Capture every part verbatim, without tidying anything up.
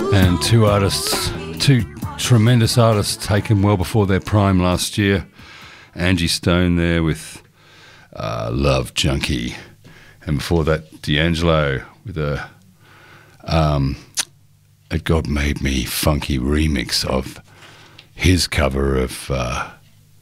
And two artists, two tremendous artists taken well before their prime last year. Angie Stone there with uh, Love Junkie. And before that, D'Angelo with a, um, a God Made Me funky remix of his cover of, uh,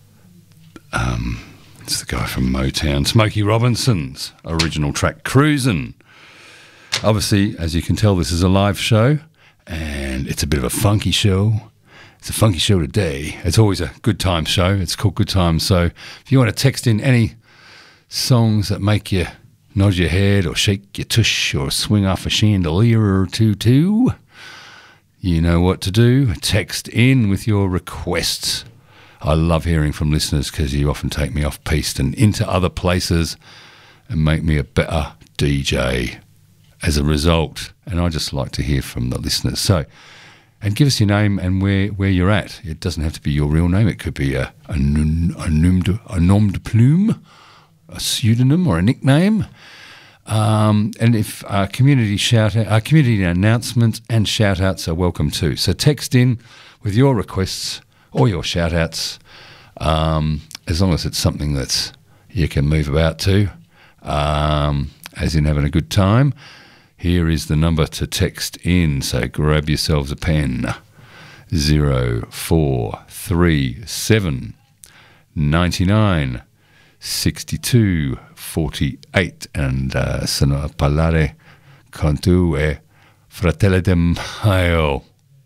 um, it's the guy from Motown, Smokey Robinson's original track, Cruisin'. Obviously, as you can tell, this is a live show. And it's a bit of a funky show. It's a funky show today. It's always a good time show. It's called Good Times. So if you want to text in any songs that make you nod your head or shake your tush or swing off a chandelier or two too, you know what to do. Text in with your requests. I love hearing from listeners because you often take me off piste and into other places and make me a better D J as a result, and I just like to hear from the listeners. So, and give us your name and where, where you're at. It doesn't have to be your real name. It could be a, a, nun, a, nom, de, a nom de plume, a pseudonym or a nickname. Um, and if uh, community shout out, uh, community announcements and shout outs are welcome too. So text in with your requests or your shout outs, um, as long as it's something that you can move about to, um, as in having a good time. Here is the number to text in, so grab yourselves a pen. zero four three seven ninety-nine sixty-two forty-eight and uh, sono a parlare con tu e Fratelli del Maio.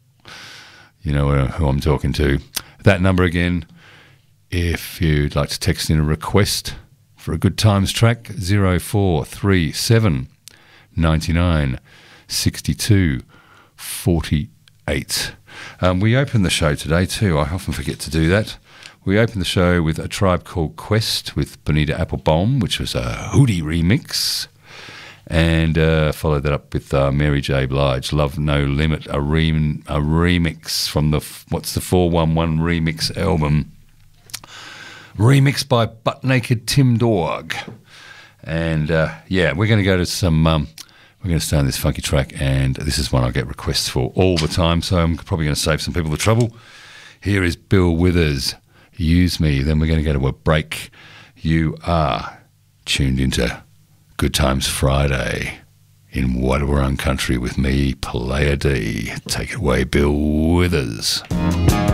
You know who I'm talking to. That number again, if you'd like to text in a request for a Good Times track, zero four three seven ninety-nine sixty-two forty-eight. Um, we open the show today too. I often forget to do that. We open the show with A Tribe Called Quest with Bonita Applebum, which was a Hootie remix, and uh, followed that up with uh, Mary J. Blige, Love No Limit, a, rem- a remix from the what's the four one one remix album, remixed by Butt Naked Tim Dog. And uh, yeah, we're going to go to some, um, we're going to stay on this funky track, and this is one I get requests for all the time, so I'm probably going to save some people the trouble. Here is Bill Withers, Use Me. Then we're going to go to a break. You are tuned into Good Times Friday in Wadawurrung Country with me, Player D. Take it away, Bill Withers.